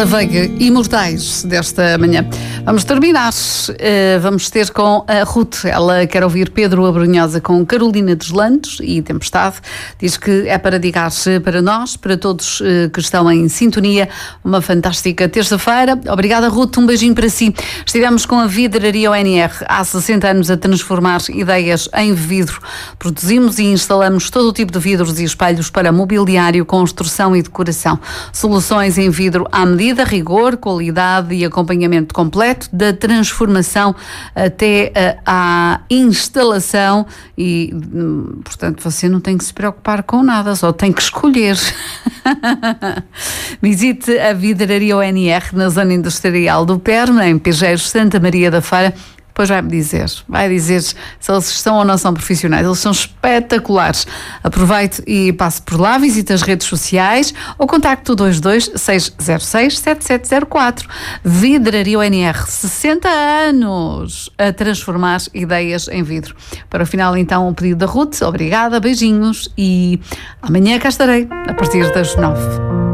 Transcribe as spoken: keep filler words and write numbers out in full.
Paula Veiga, imortais desta manhã. Vamos terminar, uh, vamos ter com a Ruth. Ela quer ouvir Pedro Abrunhosa com Carolina dos Landes e Tempestade. Diz que é para dedicar-se para nós, para todos uh, que estão em sintonia. Uma fantástica terça-feira. Obrigada, Ruth, um beijinho para si. Estivemos com a Vidraria O N R há sessenta anos a transformar ideias em vidro. Produzimos e instalamos todo o tipo de vidros e espelhos para mobiliário, construção e decoração. Soluções em vidro à medida, rigor, qualidade e acompanhamento completo da transformação até à instalação e, portanto, você não tem que se preocupar com nada, só tem que escolher. Visite a Vidraria O N R na zona industrial do Perma, em Pegeiros, Santa Maria da Feira. Depois vai-me dizer, vai dizer se eles são ou não são profissionais. Eles são espetaculares. Aproveite e passe por lá, visite as redes sociais ou contacte dois dois seis zero seis sete sete zero quatro. Vidraria O N R, sessenta anos a transformar ideias em vidro. Para o final, então, o pedido da Ruth. Obrigada, beijinhos e amanhã cá estarei, a partir das nove.